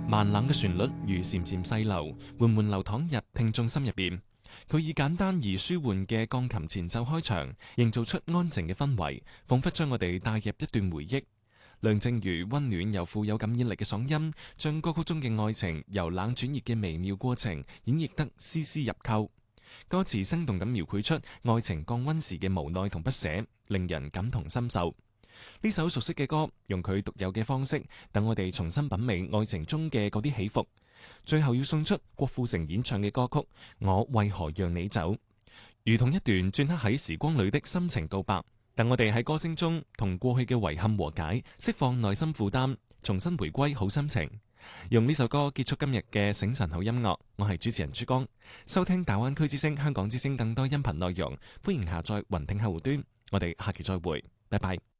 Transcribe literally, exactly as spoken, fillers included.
慢冷嘅旋律如潺潺細流，緩緩流淌入聽眾心入邊。佢以簡單而舒緩嘅鋼琴前奏開場，營造出安靜嘅氛圍，仿佛將我哋帶入一段回憶。梁靜茹溫暖又富有感染力嘅嗓音，將歌曲中嘅愛情由冷轉熱嘅微妙過程演繹得絲絲入扣。歌詞生動咁描繪出愛情降溫時嘅無奈同不捨，令人感同身受。呢首熟悉嘅歌，用佢獨有嘅方式，等我哋重新品味愛情中嘅嗰啲起伏。最後要送出郭富城演唱嘅歌曲《我為何讓你走》，如同一段鐫刻喺時光裏的深情告白。等我哋喺歌聲中同過去嘅遺憾和解，釋放內心負擔，重新回歸好心情。用呢首歌結束今日嘅醒神好音樂，我係主持人珠江。收聽大灣區之聲、香港之聲更多音頻內容，歡迎下載雲聽客戶端。我哋下期再會，拜拜。